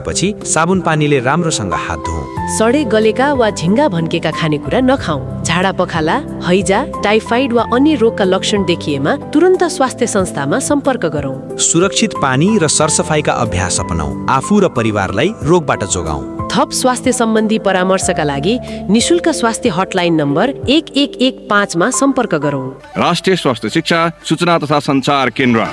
गरेपछि साबुन पानीले राम्रोसँग हात धुऔं। सडे गलेका वा झिङ्गा भन्केका खानेकुरा नखाऊ। झाडा पखाला, हैजा, टाइफाइड वा अन्य रोगका लक्षण देखिएमा तुरन्त स्वास्थ्य संस्थामा सम्पर्क गरौँ। सुरक्षित पानी र सरसफाइका अभ्यास अपनाऊ। आफू र परिवारलाई रोगबाट जोगाऊ। थप स्वास्थ्य सम्बन्धी परामर्शका लागि निशुल्क स्वास्थ्य हटलाइन नम्बर 1115 मा सम्पर्क गरौँ। राष्ट्रिय स्वास्थ्य शिक्षा सूचना तथा सञ्चार केन्द्र।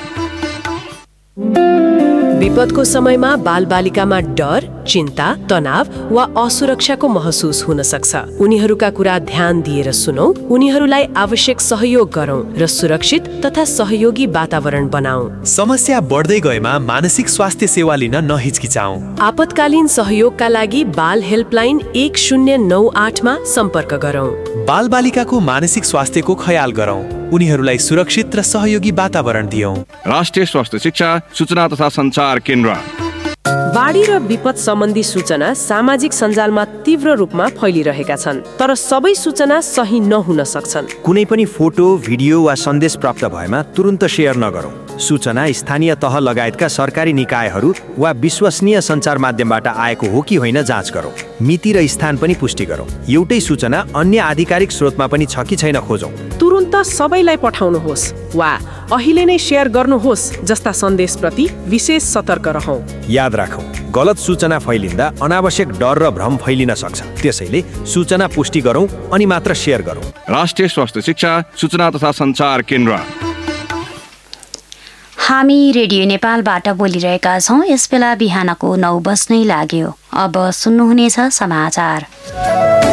विपदको समयमा बालबालिकामा डर, चिन्ता, तनाव वा असुरक्षाको महसुस हुन सक्छ। उनीहरूका कुरा ध्यान दिएर सुनौं, उनीहरूलाई आवश्यक सहयोग गरौं र सुरक्षित तथा सहयोगी वातावरण बनाऊ। समस्या बढ्दै गएमा मानसिक स्वास्थ्य सेवा लिन नहिचकिचाऊ। आपतकालीन सहयोगका लागि बाल हेल्पलाइन 1098 मा सम्पर्क गरौं। बालबालिकाको मानसिक स्वास्थ्यको ख्याल गरौं, उनीहरूलाई सुरक्षित र सहयोगी वातावरण दियौं। राष्ट्रिय स्वास्थ्य शिक्षा सूचना तथा सञ्चार केन्द्र। बाढी र विपद सम्बन्धी सूचना सामाजिक सञ्जालमा तीव्र रूपमा फैलिरहेका छन्, तर सबै सूचना सही नहुन सक्छन्। कुनै पनि फोटो, भिडियो वा सन्देश प्राप्त भएमा तुरुन्त शेयर नगरौँ। सूचना स्थानीय तह लगायतका सरकारी निकायहरू वा विश्वसनीय सञ्चार माध्यमबाट आएको हो कि होइन जाँच गरौँ। मिति र स्थान पनि पुष्टि गरौँ। एउटै सूचना अन्य आधिकारिक स्रोतमा पनि छ कि छैन खोजौँ। तुरुन्त सबैलाई पठाउनुहोस् वा अहिले नै शेयर गर्नुहोस् जस्ता सन्देशप्रति विशेष सतर्क रहौँ। याद राखौँ, गलत सूचना फैलिँदा अनावश्यक डर र भ्रम फैलिन सक्छ। त्यसैले सूचना पुष्टि गरौँ अनि मात्र शेयर गरौँ। राष्ट्रिय स्वास्थ्य शिक्षा सूचना तथा सञ्चार केन्द्र। हामी रेडियो नेपालबाट बोलिरहेका छौँ। यसबेला बिहानको 9 बज्नै लाग्यो। अब सुन्नुहुनेछ समाचार।